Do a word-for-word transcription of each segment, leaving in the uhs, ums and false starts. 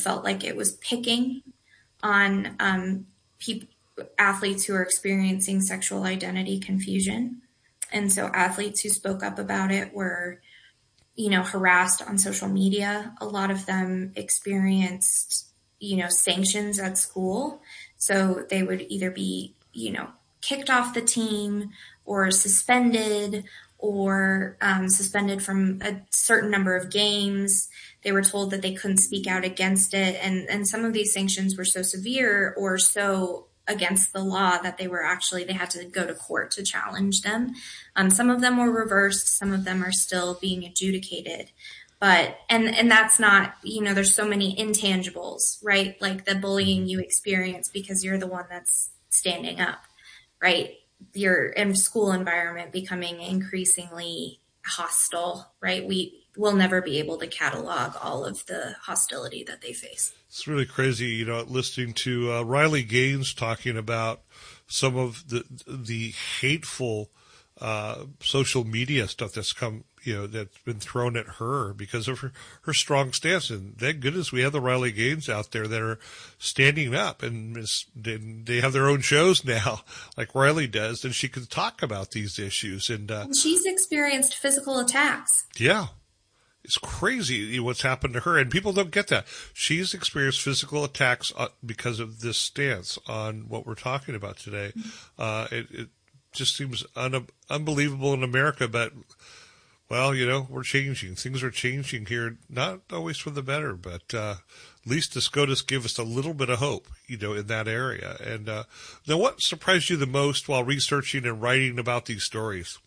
felt like it was picking on um, people, athletes who are experiencing sexual identity confusion. And so athletes who spoke up about it were, you know, harassed on social media. A lot of them experienced, you know, sanctions at school. So they would either be, you know, kicked off the team or suspended or um, suspended from a certain number of games. They were told that they couldn't speak out against it. And, and some of these sanctions were so severe or so against the law that they were actually, they had to go to court to challenge them. Um, some of them were reversed. Some of them are still being adjudicated. But, and, and that's not, you know, there's so many intangibles, right? Like the bullying you experience because you're the one that's standing up, right? Your in school environment becoming increasingly hostile, right? We will never be able to catalog all of the hostility that they face. It's really crazy, you know, listening to uh, Riley Gaines talking about some of the the hateful uh, social media stuff that's come, you know, that's been thrown at her because of her, her strong stance. And thank goodness we have the Riley Gaines out there that are standing up, and they have their own shows now, like Riley does, and she can talk about these issues. And, uh, and she's experienced physical attacks. Yeah. It's crazy what's happened to her, and people don't get that. She's experienced physical attacks because of this stance on what we're talking about today. Uh, it, it just seems un- unbelievable in America, but, well, you know, we're changing. Things are changing here, not always for the better, but uh, at least the SCOTUS give us a little bit of hope, you know, in that area. And uh, now what surprised you the most while researching and writing about these stories?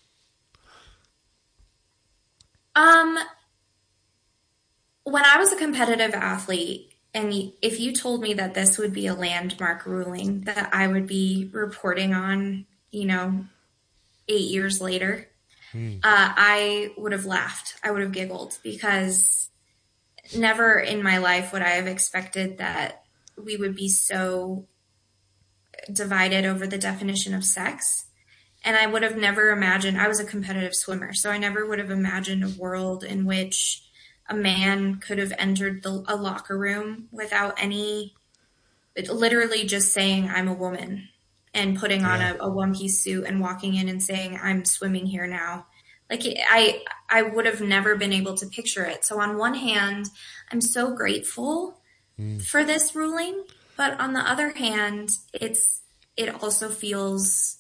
Um, when I was a competitive athlete, and if you told me that this would be a landmark ruling that I would be reporting on, you know, eight years later, hmm. uh, I would have laughed. I would have giggled because never in my life would I have expected that we would be so divided over the definition of sex. And I would have never imagined, I was a competitive swimmer, so I never would have imagined a world in which a man could have entered the, a locker room without any, literally just saying, I'm a woman, and putting yeah. on a, a one-piece suit and walking in and saying, I'm swimming here now. Like, I, I would have never been able to picture it. So on one hand, I'm so grateful mm. for this ruling, but on the other hand, it's, it also feels...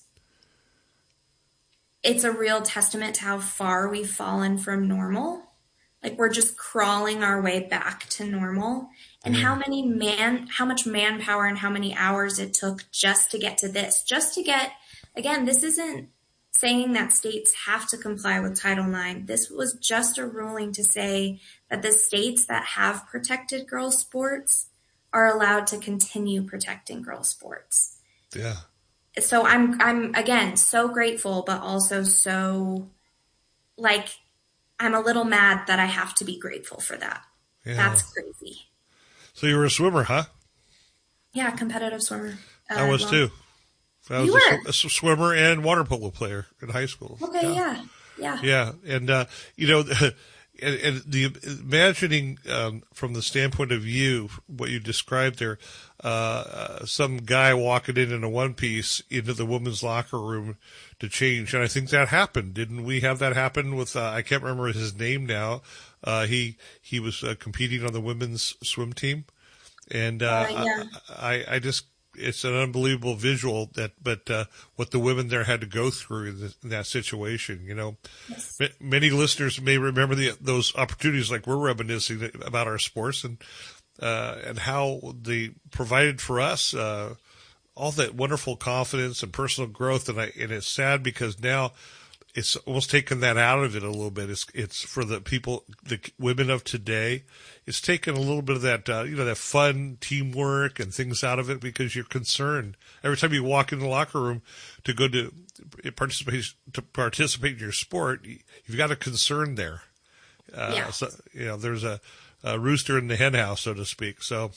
it's a real testament to how far we've fallen from normal. Like we're just crawling our way back to normal, and mm. how many man, how much manpower and how many hours it took just to get to this, just to get, again, this isn't saying that states have to comply with Title nine. This was just a ruling to say that the states that have protected girls' sports are allowed to continue protecting girls' sports. Yeah. So I'm, I'm again, so grateful, but also so like, I'm a little mad that I have to be grateful for that. Yeah. That's crazy. So you were a swimmer, huh? Yeah. Competitive swimmer. Uh, I was long. too. I was you a, were? a swimmer and water polo player in high school. Okay. Yeah. Yeah. Yeah. yeah. And, uh, you know, and, and the imagining, um, from the standpoint of you, what you described there, uh, uh, some guy walking in in a one piece into the women's locker room to change. And I think that happened. Didn't we have that happen with, uh, I can't remember his name now. Uh, he, he was uh, competing on the women's swim team. And, uh, uh yeah. I, I, I just, it's an unbelievable visual that, but, uh, what the women there had to go through in, the, in that situation, you know, yes. M- many listeners may remember the, those opportunities like we're reminiscing about our sports and, uh, and how they provided for us, uh, all that wonderful confidence and personal growth. And I, and it's sad because now it's almost taken that out of it a little bit. It's, it's for the people, the women of today. It's taken a little bit of that, uh, you know, that fun teamwork and things out of it because you're concerned every time you walk in the locker room to go to participate, to participate in your sport. You've got a concern there. Uh, yeah. So, you know, there's a, a rooster in the hen house, so to speak. So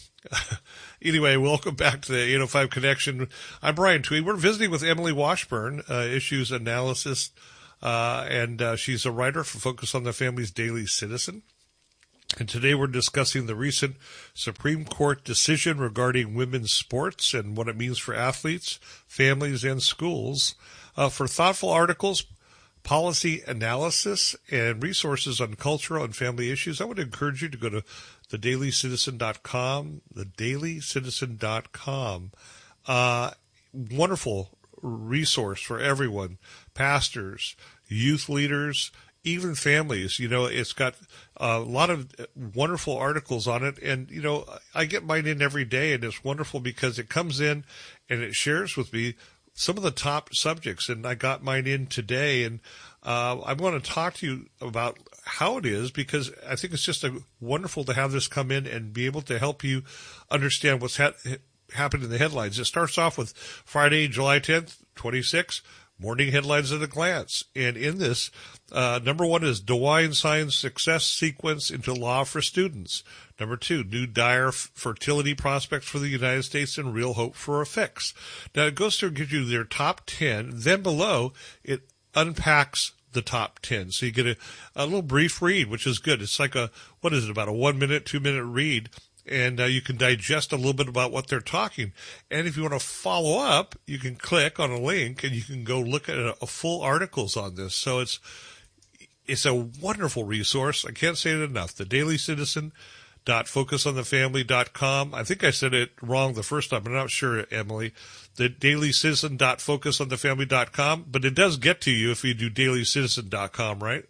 anyway, welcome back to the eight oh five Connection. I'm Brian Tweed. We're visiting with Emily Washburn, uh, issues analysis, uh, and uh, she's a writer for Focus on the Family's Daily Citizen. And today we're discussing the recent Supreme Court decision regarding women's sports and what it means for athletes, families, and schools. Uh, for thoughtful articles, policy analysis, and resources on cultural and family issues, I would encourage you to go to the daily citizen dot com, the daily citizen dot com. Uh, wonderful resource for everyone, pastors, youth leaders, even families. You know, it's got a lot of wonderful articles on it. And, you know, I get mine in every day, and it's wonderful because it comes in and it shares with me some of the top subjects. And I got mine in today, and uh, I want to talk to you about how it is, because I think it's just a, wonderful to have this come in and be able to help you understand what's ha- happened in the headlines. It starts off with Friday, July tenth, twenty-six. Morning headlines at a glance. And in this, uh, number one is DeWine signs success sequence into law for students. Number two, new dire fertility prospects for the United States and real hope for a fix. Now it goes through and gives you their top ten. Then below, it unpacks the top ten. So you get a, a little brief read, which is good. It's like a, what is it, about a one minute, two minute read. And uh, you can digest a little bit about what they're talking. And if you want to follow up, you can click on a link and you can go look at a, a full articles on this. So it's it's a wonderful resource. I can't say it enough. The Daily Citizen dot focus on the family dot com. I think I said it wrong the first time. I'm not sure, Emily. The Daily Citizen dot focus on the family dot com. But it does get to you if you do Daily Citizen dot com, right?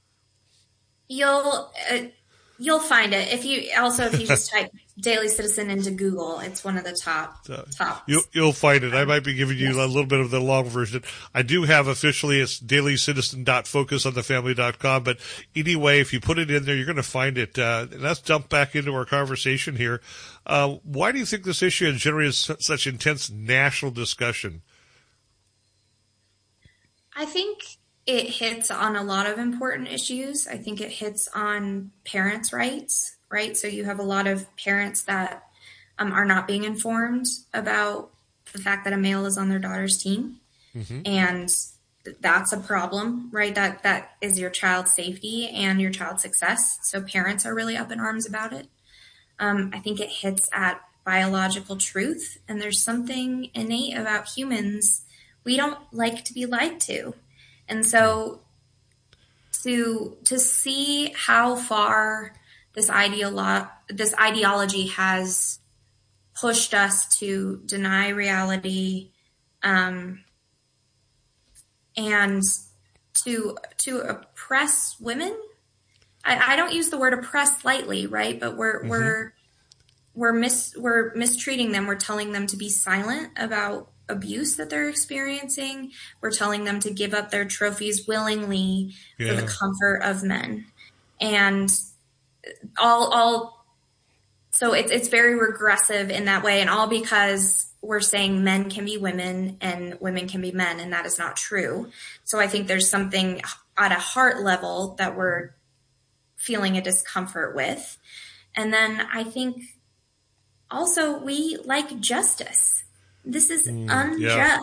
You'll... Uh- You'll find it. If you also, if you just type Daily Citizen into Google, it's one of the top uh, top. You'll, you'll find it. I might be giving you yes. a little bit of the long version. I do have officially, it's Daily Citizen dot focus on the family dot com. But anyway, if you put it in there, you're going to find it. Uh, and let's jump back into our conversation here. Uh, why do you think this issue has generated such intense national discussion? I think it hits on a lot of important issues. I think it hits on parents' rights, right? So you have a lot of parents that um, are not being informed about the fact that a male is on their daughter's team. Mm-hmm. And that's a problem, right? That that is your child's safety and your child's success. So parents are really up in arms about it. Um, I think it hits at biological truth. And there's something innate about humans. We don't like to be lied to. And so to to see how far this ideolo- this ideology has pushed us to deny reality, um, and to to oppress women. I, I don't use the word oppress lightly, right? But we're mm-hmm. we're we're mis we're mistreating them. We're telling them to be silent about abuse that they're experiencing. We're telling them to give up their trophies willingly yeah. for the comfort of men, and all all. So it's it's very regressive in that way, and all because we're saying men can be women and women can be men, and that is not true. So I think there's something at a heart level that we're feeling a discomfort with, and then I think also we like justice. This is mm, unjust. Yeah.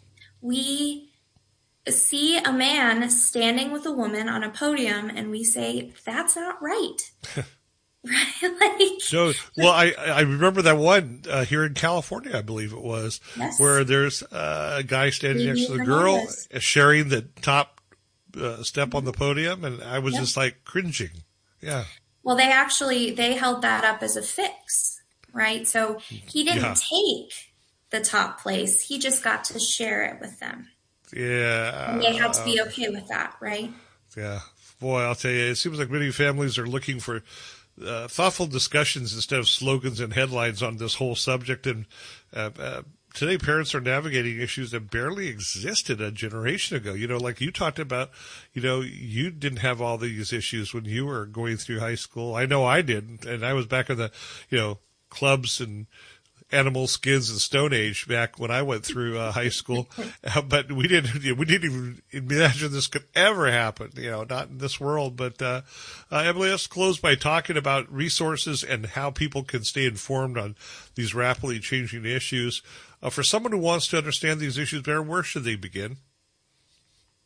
We see a man standing with a woman on a podium and we say, that's not right. Right? Like, so, well, I, I remember that one uh, here in California, I believe it was, yes. where there's uh, a guy standing next to the girl sharing the top uh, step mm-hmm. on the podium. And I was yep. just like cringing. Yeah. Well, they actually, they held that up as a fix, right? So he didn't yeah. take the top place. He just got to share it with them. Yeah. And they had to be okay with that, right? Yeah. Boy, I'll tell you, it seems like many families are looking for uh, thoughtful discussions instead of slogans and headlines on this whole subject. And uh, uh, today parents are navigating issues that barely existed a generation ago. You know, like you talked about, you know, you didn't have all these issues when you were going through high school. I know I didn't. And I was back in the, you know, clubs and animal skins and Stone Age back when I went through uh, high school, uh, but we didn't we didn't even imagine this could ever happen. You know, not in this world. But uh, uh, Emily, let's close by talking about resources and how people can stay informed on these rapidly changing issues. Uh, for someone who wants to understand these issues better, where should they begin?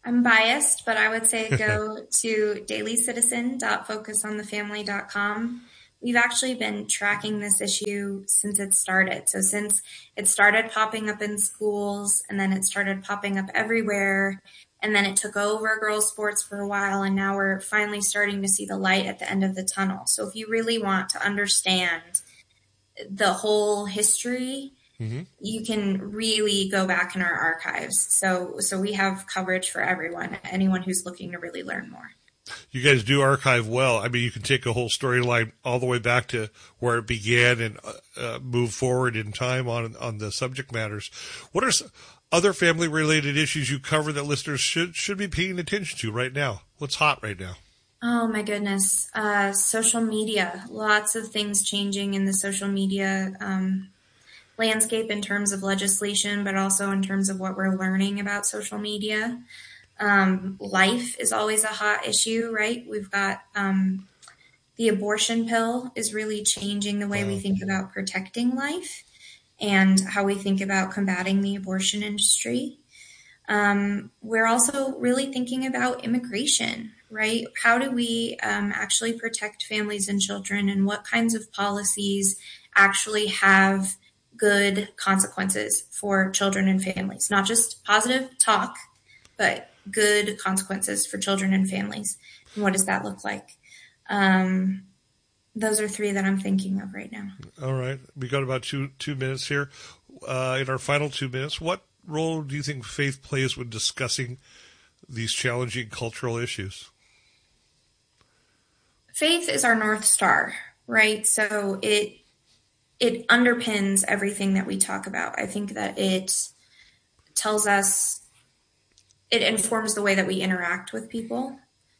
I'm biased, but I would say go to daily citizen dot focus on the family dot com. We've actually been tracking this issue since it started. So since it started popping up in schools, and then it started popping up everywhere, and then it took over girls' sports for a while, and now we're finally starting to see the light at the end of the tunnel. So if you really want to understand the whole history, mm-hmm. you can really go back in our archives. So, so we have coverage for everyone, anyone who's looking to really learn more. You guys do archive well. I mean, you can take a whole storyline all the way back to where it began and uh, move forward in time on on the subject matters. What are some other family-related issues you cover that listeners should should be paying attention to right now? What's hot right now? Oh, my goodness. Uh, social media. Lots of things changing in the social media um, landscape in terms of legislation, but also in terms of what we're learning about social media. Um, life is always a hot issue, right? We've got um, the abortion pill is really changing the way we think about protecting life and how we think about combating the abortion industry. Um, we're also really thinking about immigration, right? How do we um, actually protect families and children, and what kinds of policies actually have good consequences for children and families? Not just positive talk, but good consequences for children and families. And what does that look like? Um, those are three that I'm thinking of right now. All right. We got about two two minutes here. Uh, in our final two minutes, what role do you think faith plays when discussing these challenging cultural issues? Faith is our North Star, right? So it it underpins everything that we talk about. I think that it tells us, it informs the way that we interact with people.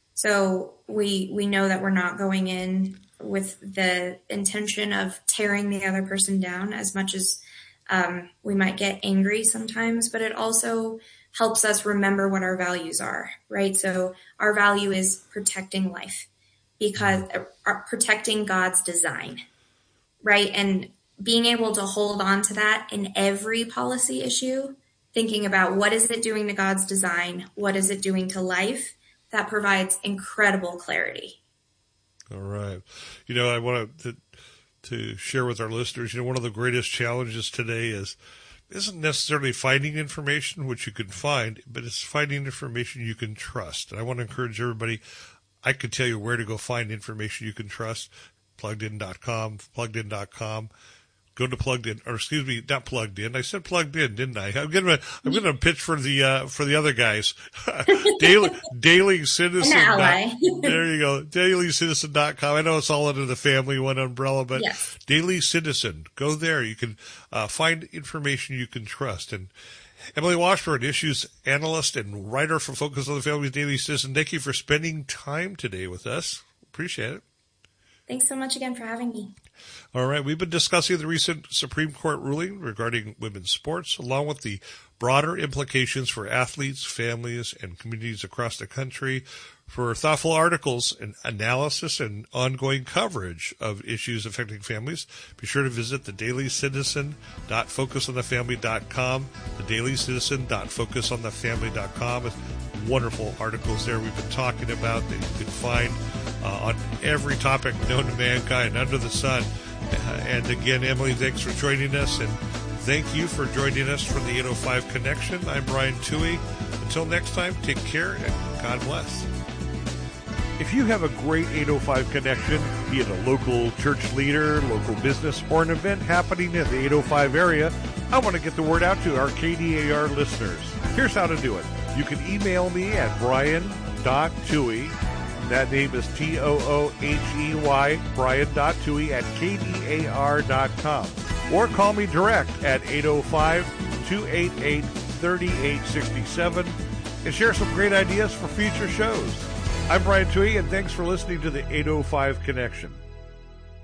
So we we know that we're not going in with the intention of tearing the other person down, as much as um, we might get angry sometimes, but it also helps us remember what our values are, right? So our value is protecting life, because uh, protecting God's design, right? And being able to hold on to that in every policy issue, thinking about what is it doing to God's design? What is it doing to life? That provides incredible clarity. All right. You know, I want to, to share with our listeners, you know, one of the greatest challenges today is, isn't necessarily finding information, which you can find, but it's finding information you can trust. And I want to encourage everybody, I could tell you where to go find information you can trust, plugged in dot com, plugged in dot com. Go to Plugged In, or excuse me, not Plugged In. I said Plugged In, didn't I? I'm gonna, I'm gonna pitch for the uh, for the other guys. Daily Daily Citizen. An ally. There you go. daily citizen dot com. I know it's all under the family one umbrella, but yes. Daily Citizen. Go there. You can uh, find information you can trust. And Emily Washburn, issues analyst and writer for Focus on the Family's Daily Citizen. Thank you for spending time today with us. Appreciate it. Thanks so much again for having me. All right. We've been discussing the recent Supreme Court ruling regarding women's sports, along with the broader implications for athletes, families, and communities across the country. For thoughtful articles and analysis and ongoing coverage of issues affecting families, be sure to visit the daily citizen dot focus on the family dot com, the daily citizen dot focus on the family dot com. Wonderful articles there we've been talking about that you can find uh, on every topic known to mankind under the sun. Uh, and again, Emily, thanks for joining us, and thank you for joining us for the eight oh five Connection. I'm Brian Tuohy. Until next time, take care and God bless. If you have a great eight oh five connection, be it a local church leader, local business, or an event happening in the eight oh five area, I want to get the word out to our K D A R listeners. Here's how to do it. You can email me at brian dot tuohy. That name is T O O H E Y, brian dot tuohy at K D A R dot com. Or call me direct at eight oh five, two eight eight, three eight six seven and share some great ideas for future shows. I'm Brian Tuohy, and thanks for listening to the eight oh five Connection.